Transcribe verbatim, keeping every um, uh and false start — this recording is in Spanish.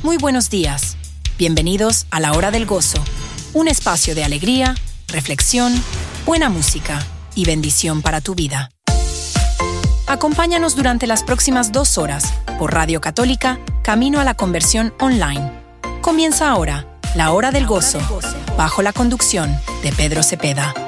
Muy buenos días. Bienvenidos a La Hora del Gozo, un espacio de alegría, reflexión, buena música y bendición para tu vida. Acompáñanos durante las próximas dos horas por Radio Católica, Camino a la Conversión Online. Comienza ahora La Hora del Gozo, bajo la conducción de Pedro Cepeda.